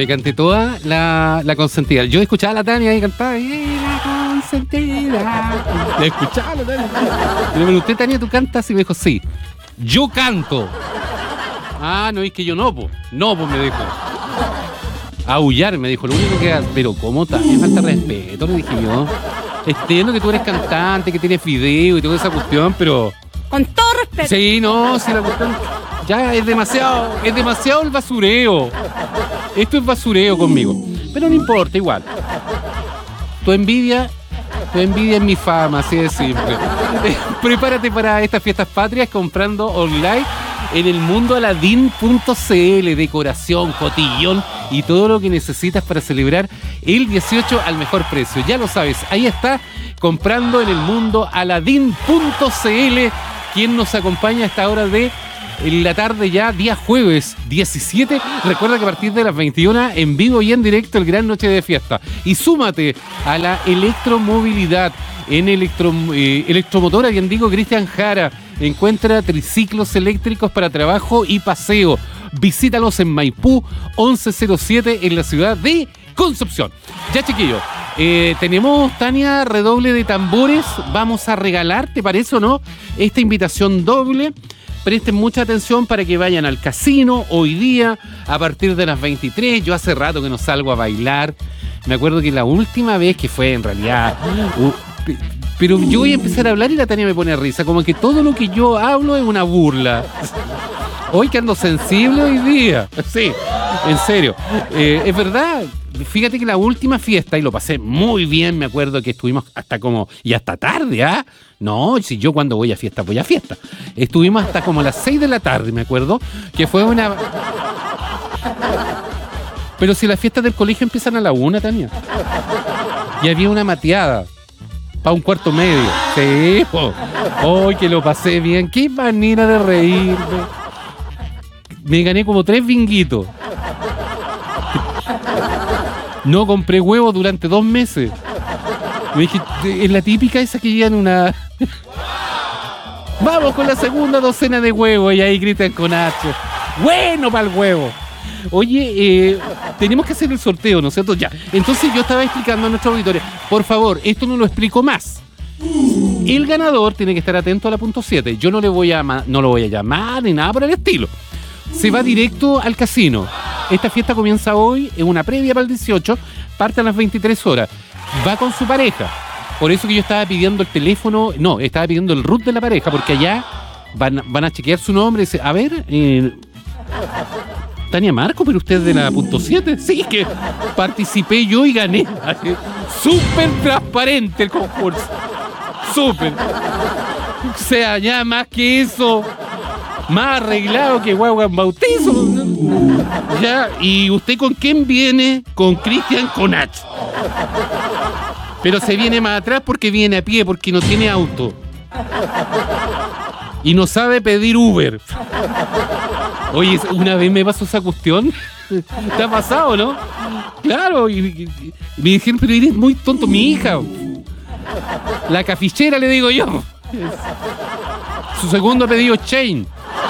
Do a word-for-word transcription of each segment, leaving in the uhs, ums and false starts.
Me canté toda la, la consentida. Yo escuchaba a la Tania y cantaba, ¡eh, la consentida! La escuchaba a la Tania. Y le pregunté, Tania, ¿tú cantas? Y me dijo, sí. Yo canto. Ah, no, es que yo no, po. No, pues me dijo. Aullar, me dijo, lo único que hagas. Pero ¿cómo también falta respeto? Le dije yo. Entiendo que tú eres cantante, que tienes video y toda esa cuestión, pero... Con todo respeto. Sí, no, sí, la cuestión... Ya es demasiado, es demasiado el basureo. Esto es basureo conmigo. Pero no importa, igual. Tu envidia, tu envidia es mi fama, así de simple. Prepárate para estas fiestas patrias comprando online en el mundo aladín punto c l. Decoración, cotillón y todo lo que necesitas para celebrar el dieciocho al mejor precio. Ya lo sabes, ahí está, comprando en el mundo aladín punto c l. Quien nos acompaña a esta hora de en la tarde ya, día jueves diecisiete. Recuerda que a partir de las veintiuna, en vivo y en directo, el Gran Noche de Fiesta. Y súmate a la electromovilidad en electro, eh, Electromotora, bien digo, Cristian Jara. Encuentra triciclos eléctricos para trabajo y paseo. Visítalos en Maipú once cero siete en la ciudad de Concepción. Ya, chiquillos, eh, tenemos, Tania, redoble de tambores. Vamos a regalar, ¿te parece o no? Esta invitación doble. Presten mucha atención para que vayan al casino hoy día a partir de las veintitrés. Yo hace rato que no salgo a bailar. Me acuerdo que la última vez que fue en realidad... Uh, pero yo voy a empezar a hablar y la Tania me pone risa. Como que todo lo que yo hablo es una burla. Hoy que ando sensible hoy día. Sí, en serio. Eh, es verdad. Fíjate que la última fiesta, y lo pasé muy bien, me acuerdo que estuvimos hasta como... Y hasta tarde, ¿ah? ¿eh? No, si yo cuando voy a fiesta, voy a fiesta. Estuvimos hasta como las seis de la tarde, me acuerdo, que fue una... Pero si las fiestas del colegio empiezan a la una, Tania. Y había una mateada para un cuarto medio. Sí, po. ¡Ay, que lo pasé bien! ¡Qué manera de reírme! Me gané como tres binguitos. No compré huevos durante dos meses. Me dije, es la típica esa que llegan una... Vamos con la segunda docena de huevos. Y ahí gritan con H. Bueno para el huevo. Oye, eh, tenemos que hacer el sorteo, ¿no es cierto? Ya. Entonces yo estaba explicando a nuestra auditoría. Por favor, esto no lo explico más. El ganador tiene que estar atento a la punto siete. Yo no le voy a no lo voy a llamar ni nada por el estilo. Se va directo al casino. Esta fiesta comienza hoy, es una previa para el dieciocho, parte a las veintitrés horas. Va con su pareja. Por eso que yo estaba pidiendo el teléfono, no, estaba pidiendo el root de la pareja, porque allá van, van a chequear su nombre. A ver, eh, Tania Marco, pero usted es de la punto siete. Sí, que participé yo y gané. Súper transparente el concurso. Súper. O sea, ya más que eso... Más arreglado que guagua en bautizo. Ya, ¿y usted con quién viene? Con Cristian Conach. Pero se viene más atrás porque viene a pie, porque no tiene auto. Y no sabe pedir Uber. Oye, una vez me pasó esa cuestión. ¿Te ha pasado, no? Claro, y, y, y me dijeron, pero eres muy tonto, mi hija. La cafichera, le digo yo. Su segundo pedido es Chain.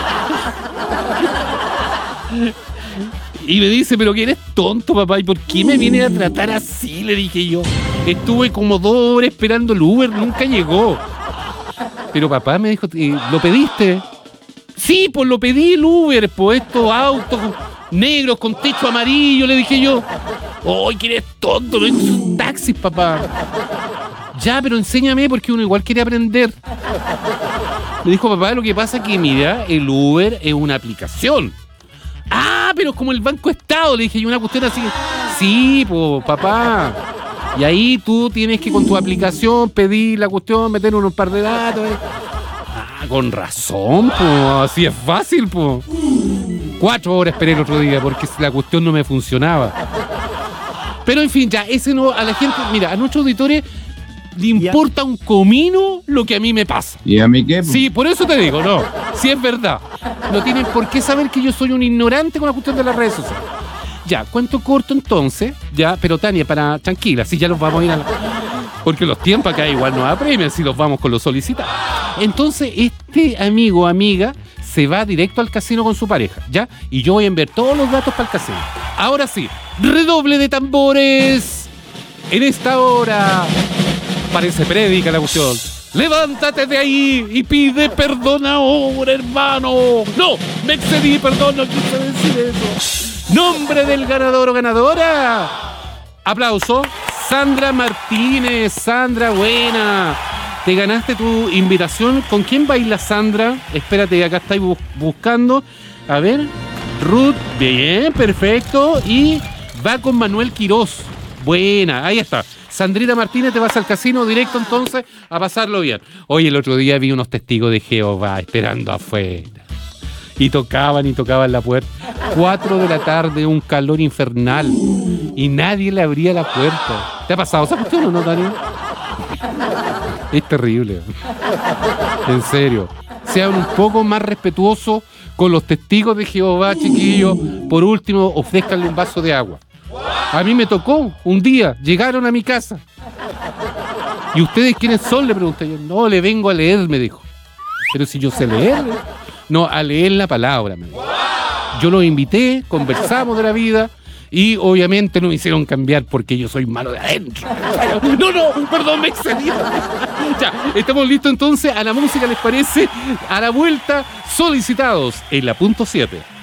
Y me dice, pero que eres tonto, papá, ¿y por qué me vienes a tratar así? Le dije yo. Estuve como dos horas esperando el Uber, nunca llegó. Pero papá me dijo, ¿lo pediste? Sí, pues lo pedí el Uber, pues estos autos negros con techo amarillo, le dije yo. ¡Ay, que eres tonto! No es un taxi, papá. Ya, pero enséñame porque uno igual quiere aprender. Me dijo, papá, lo que pasa es que, mira, el Uber es una aplicación. Ah, pero es como el Banco Estado, le dije, y una cuestión así. Sí, pues, papá. Y ahí tú tienes que con tu aplicación pedir la cuestión, meter unos par de datos. ¿eh? Ah, con razón, pues, así es fácil, pues. Cuatro horas esperé el otro día porque la cuestión no me funcionaba. Pero en fin, ya, ese no, a la gente, mira, a nuestros auditores le importa un comino lo que a mí me pasa. ¿Y a mí qué? Sí, por eso te digo, no, sí es verdad. No tienen por qué saber que yo soy un ignorante con la cuestión de las redes sociales. Ya, cuento corto entonces, ya, pero Tania, para tranquila, si ya los vamos a ir a la... Porque los tiempos acá igual nos apremian si los vamos con los solicitados. Entonces, este amigo o amiga se va directo al casino con su pareja, ¿ya? Y yo voy a enviar todos los datos para el casino. Ahora sí, redoble de tambores. En esta hora parece prédica la cuestión. Levántate de ahí y pide perdón ahora, hermano. No, me excedí, perdón, no quise decir eso. Nombre del ganador o ganadora. Aplauso. Sandra Martínez. Sandra, buena. Te ganaste tu invitación. ¿Con quién baila Sandra? Espérate, acá estáis bus- buscando. A ver. Ruth, bien, perfecto. Y va con Manuel Quirós. Buena, ahí está. Sandrita Martínez, te vas al casino directo entonces a pasarlo bien. Oye, el otro día vi unos testigos de Jehová esperando afuera. Y tocaban y tocaban la puerta. Cuatro de la tarde, un calor infernal. Y nadie le abría la puerta. ¿Te ha pasado esa cuestión o no, Daniel? Es terrible. En serio. Sean un poco más respetuosos con los testigos de Jehová, chiquillos. Por último, ofrézcanle un vaso de agua. A mí me tocó un día, llegaron a mi casa. ¿Y ustedes quiénes son? Le pregunté yo. No, le vengo a leer, me dijo. Pero si yo sé leer. No, a leer la palabra, me dijo. Yo los invité, conversamos de la vida y obviamente no me hicieron cambiar porque yo soy malo de adentro. No, no, perdón, me excedí. Ya, estamos listos entonces a la música, ¿les parece? A la vuelta, solicitados en la punto siete.